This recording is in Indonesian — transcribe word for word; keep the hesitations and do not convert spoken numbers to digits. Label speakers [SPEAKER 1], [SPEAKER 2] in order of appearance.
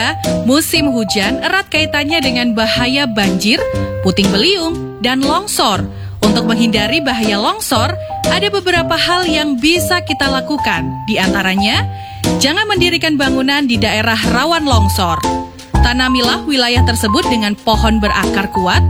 [SPEAKER 1] saudara, musim hujan erat kaitannya dengan bahaya banjir, puting beliung, dan longsor. Untuk menghindari bahaya longsor, ada beberapa hal yang bisa kita lakukan. Di antaranya, jangan mendirikan bangunan di daerah rawan longsor. Tanamilah wilayah tersebut dengan pohon berakar kuat